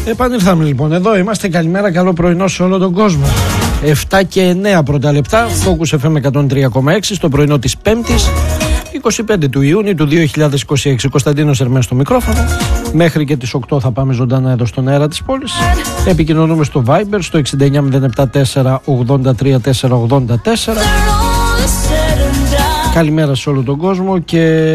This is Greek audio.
Επανήλθαμε λοιπόν, εδώ είμαστε, καλημέρα, καλό πρωινό σε όλο τον κόσμο. 7 και 9 πρώτα λεπτά, Focus FM 103,6 στο πρωινό της 5ης 25 του Ιούνιου του 2026. Κωνσταντίνος Ερμές στο μικρόφωνο. Μέχρι και τις 8 θα πάμε ζωντανά εδώ στον αέρα της πόλης. Επικοινωνούμε στο Viber στο 69074 83484. Καλημέρα σε όλο τον κόσμο και